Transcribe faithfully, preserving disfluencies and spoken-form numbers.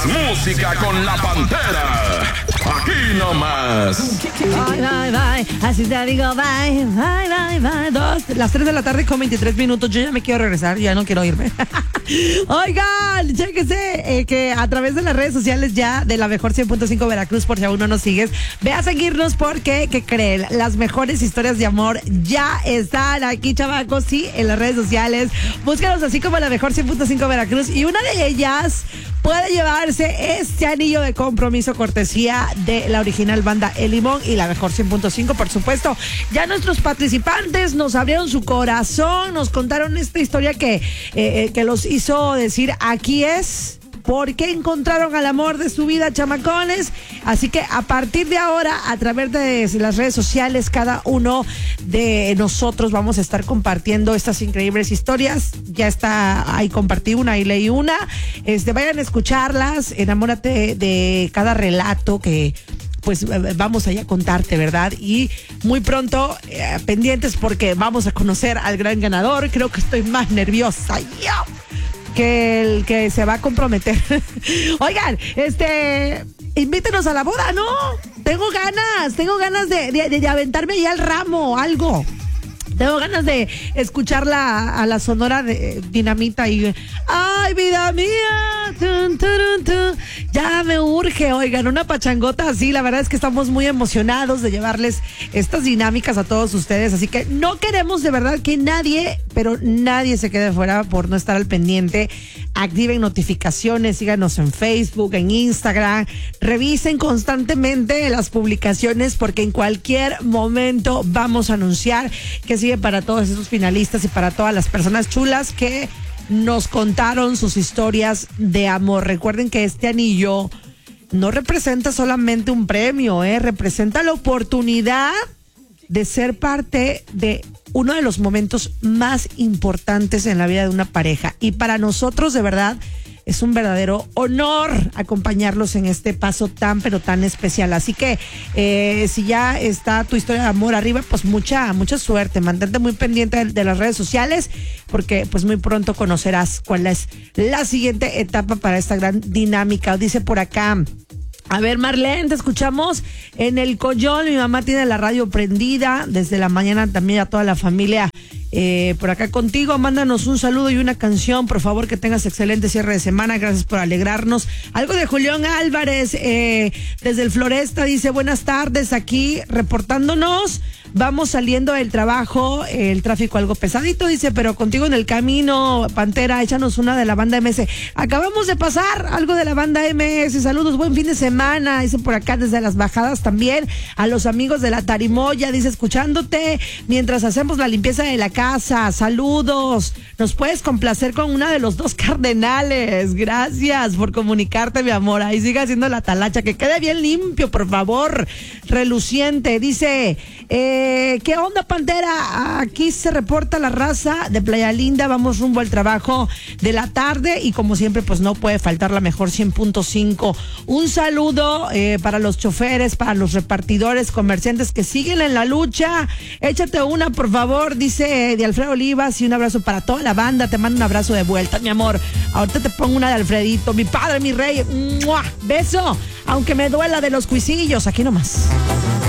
más música con la Pantera. Aquí nomás. Bye, bye, bye. Así te digo, bye, bye, bye, bye. Dos, las tres de la tarde con veintitrés minutos. Yo ya me quiero regresar, ya no quiero irme. Oigan, chéquese eh, que a través de las redes sociales ya de la mejor cien punto cinco Veracruz, por si aún no nos sigues, ve a seguirnos porque, ¿qué creen? Las mejores historias de amor ya están aquí, chavacos, sí, en las redes sociales. Búscanos así como la mejor cien punto cinco Veracruz y una de ellas puede llevarse este anillo de compromiso cortesía de la original banda El Limón y la mejor cien punto cinco, por supuesto. Ya nuestros participantes nos abrieron su corazón, nos contaron esta historia que, eh, que los hizo decir aquí es, porque encontraron al amor de su vida, chamacones. Así que a partir de ahora, a través de las redes sociales, cada uno de nosotros vamos a estar compartiendo estas increíbles historias. Ya está, ahí compartí una, ahí leí una. Este, vayan a escucharlas, enamórate de cada relato que pues vamos allá a contarte, ¿verdad? Y muy pronto, eh, pendientes porque vamos a conocer al gran ganador. Creo que estoy más nerviosa yo que el que se va a comprometer. Oigan, este, invítenos a la boda, ¿no? Tengo ganas, tengo ganas de, de, de aventarme ya el ramo, algo. Tengo ganas de escuchar la, a la sonora de Dinamita y ¡ay, vida mía! Tun, tun, tun. Ya me urge, oigan, una pachangota así. La verdad es que estamos muy emocionados de llevarles estas dinámicas a todos ustedes. Así que no queremos de verdad que nadie, pero nadie se quede fuera por no estar al pendiente. Activen notificaciones, síganos en Facebook, en Instagram. Revisen constantemente las publicaciones porque en cualquier momento vamos a anunciar que sigue para todos esos finalistas y para todas las personas chulas que nos contaron sus historias de amor. Recuerden que este anillo no representa solamente un premio, ¿eh? Representa la oportunidad de ser parte de uno de los momentos más importantes en la vida de una pareja. Y para nosotros, de verdad, es un verdadero honor acompañarlos en este paso tan, pero tan especial. Así que eh, si ya está tu historia de amor arriba, pues mucha, mucha suerte. Mantente muy pendiente de, de las redes sociales porque pues muy pronto conocerás cuál es la siguiente etapa para esta gran dinámica. Dice por acá, a ver, Marlene, te escuchamos en el Collón. Mi mamá tiene la radio prendida desde la mañana, también a toda la familia eh, por acá contigo. Mándanos un saludo y una canción, por favor, que tengas excelente cierre de semana. Gracias por alegrarnos. Algo de Julián Álvarez eh, desde el Floresta, dice buenas tardes, aquí reportándonos. Vamos saliendo del trabajo, el tráfico algo pesadito, dice, pero contigo en el camino, Pantera, échanos una de la banda M S. Acabamos de pasar algo de la banda M S, saludos, buen fin de semana, dice por acá desde las bajadas también, a los amigos de la Tarimoya, dice, escuchándote mientras hacemos la limpieza de la casa, saludos, nos puedes complacer con una de los dos cardenales, gracias por comunicarte, mi amor, ahí sigue haciendo la talacha, que quede bien limpio, por favor, reluciente, dice, eh, ¿qué onda, Pantera? Aquí se reporta la raza de Playa Linda, vamos rumbo al trabajo de la tarde y como siempre pues no puede faltar la mejor cien punto cinco. Un saludo eh, para los choferes, para los repartidores, comerciantes que siguen en la lucha. Échate una, por favor, dice de Alfredo Olivas, y un abrazo para toda la banda. Te mando un abrazo de vuelta, mi amor. Ahorita te pongo una de Alfredito, mi padre, mi rey. ¡Mua! Beso, aunque me duela de los cuisillos, aquí nomás.